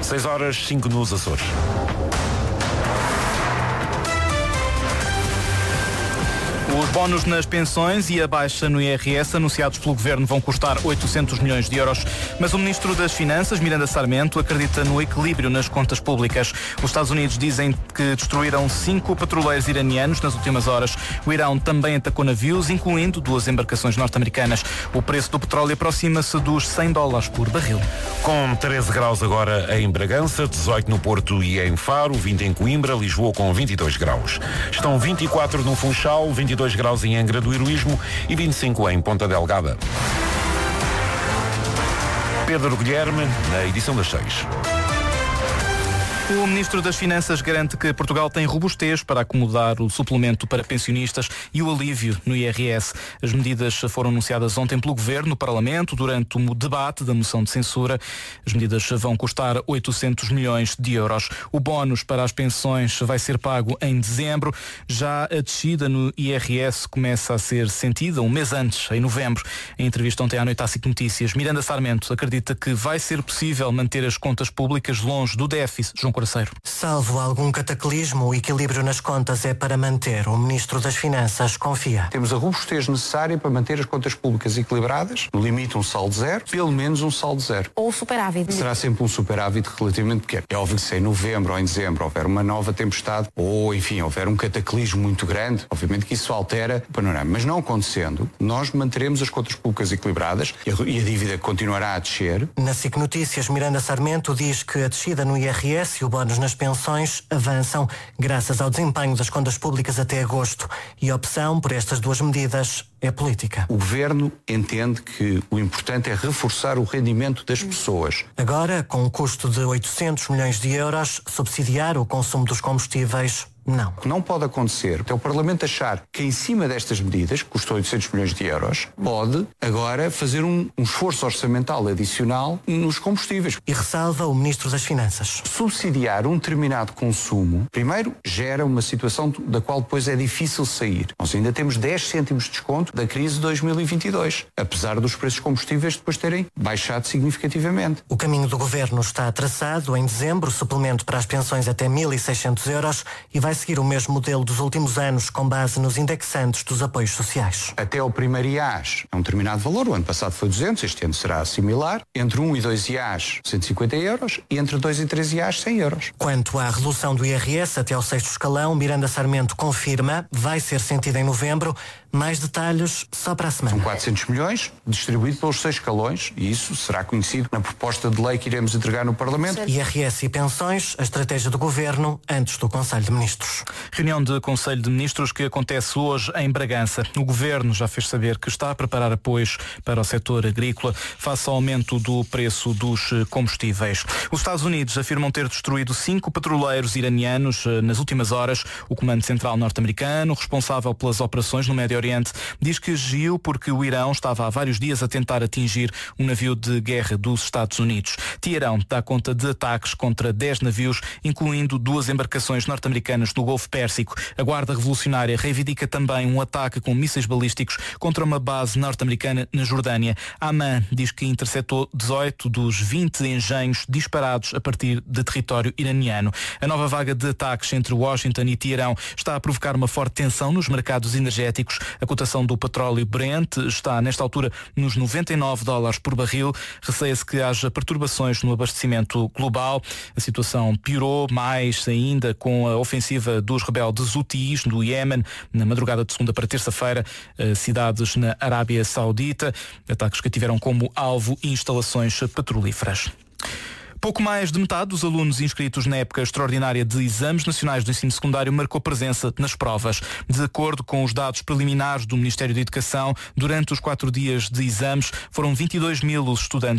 6h05 nos Açores. Os bónus nas pensões e a baixa no IRS anunciados pelo Governo vão custar 800 milhões de euros, mas o Ministro das Finanças, Miranda Sarmento, acredita no equilíbrio nas contas públicas. Os Estados Unidos dizem que destruíram 5 petroleiros iranianos nas últimas horas. O Irão também atacou navios, incluindo 2 embarcações norte-americanas. O preço do petróleo aproxima-se dos $100 por barril. Com 13 graus agora em Bragança, 18 no Porto e em Faro, 20 em Coimbra, Lisboa com 22 graus. Estão 24 no Funchal, 22 graus em Angra do Heroísmo e 25 em Ponta Delgada. Pedro Guilherme, na edição das 6. O Ministro das Finanças garante que Portugal tem robustez para acomodar o suplemento para pensionistas e o alívio no IRS. As medidas foram anunciadas ontem pelo Governo no Parlamento durante o debate da moção de censura. As medidas vão custar 800 milhões de euros. O bónus para as pensões vai ser pago em dezembro. Já a descida no IRS começa a ser sentida um mês antes, em novembro. Em entrevista ontem à noite à SIC Notícias, Miranda Sarmento acredita que vai ser possível manter as contas públicas longe do déficit. João Coraceiro. Salvo algum cataclismo, o equilíbrio nas contas é para manter. O Ministro das Finanças confia. Temos a robustez necessária para manter as contas públicas equilibradas, no limite um saldo zero, pelo menos um saldo zero. Ou superávit. Será sempre um superávit relativamente pequeno. É óbvio que se em novembro ou em dezembro houver uma nova tempestade ou, enfim, houver um cataclismo muito grande, obviamente que isso altera o panorama. Mas não acontecendo, nós manteremos as contas públicas equilibradas e a dívida continuará a descer. Na SIC Notícias, Miranda Sarmento diz que a descida no IRS e o bónus nas pensões avançam graças ao desempenho das contas públicas até agosto e a opção por estas duas medidas é política. O Governo entende que o importante é reforçar o rendimento das pessoas. Agora, com um custo de 800 milhões de euros, subsidiar o consumo dos combustíveis, não. O que não pode acontecer é o Parlamento achar que em cima destas medidas, que custou 800 milhões de euros, pode agora fazer um esforço orçamental adicional nos combustíveis. E ressalva o Ministro das Finanças. Subsidiar um determinado consumo, primeiro, gera uma situação da qual depois é difícil sair. Nós ainda temos 10 cêntimos de desconto da crise de 2022, apesar dos preços de combustíveis depois terem baixado significativamente. O caminho do Governo está traçado. Em dezembro, suplemento para as pensões até 1.600 euros e vai seguir o mesmo modelo dos últimos anos, com base nos indexantes dos apoios sociais. Até ao primeiro IAS é um determinado valor, o ano passado foi 200, este ano será similar. Entre 1 e 2 IAS, 150 euros, e entre 2 e 3 IAS, 100 euros. Quanto à redução do IRS até ao 6º escalão, Miranda Sarmento confirma, vai ser sentida em novembro. Mais detalhes só para a semana. São 400 milhões, distribuído pelos 6 escalões, e isso será conhecido na proposta de lei que iremos entregar no Parlamento. IRS e pensões, a estratégia do Governo antes do Conselho de Ministros. Reunião de Conselho de Ministros que acontece hoje em Bragança. O Governo já fez saber que está a preparar apoios para o setor agrícola face ao aumento do preço dos combustíveis. Os Estados Unidos afirmam ter destruído 5 petroleiros iranianos nas últimas horas. O Comando Central norte-americano, responsável pelas operações no Médio Oriente, diz que agiu porque o Irão estava há vários dias a tentar atingir um navio de guerra dos Estados Unidos. Teherão dá conta de ataques contra 10 navios, incluindo 2 embarcações norte-americanas no Golfo Pérsico. A Guarda Revolucionária reivindica também um ataque com mísseis balísticos contra uma base norte-americana na Jordânia. A Amman diz que interceptou 18 dos 20 engenhos disparados a partir de território iraniano. A nova vaga de ataques entre Washington e Teherão está a provocar uma forte tensão nos mercados energéticos. A cotação do petróleo Brent está, nesta altura, nos $99 por barril. Receia-se que haja perturbações no abastecimento global. A situação piorou mais ainda com a ofensiva dos rebeldes Houthis do Iémen na madrugada de segunda para terça-feira, cidades na Arábia Saudita, ataques que tiveram como alvo instalações petrolíferas. Pouco mais de metade dos alunos inscritos na época extraordinária de exames nacionais do ensino secundário marcou presença nas provas. De acordo com os dados preliminares do Ministério da Educação, durante os 4 dias de exames foram 22 mil os estudantes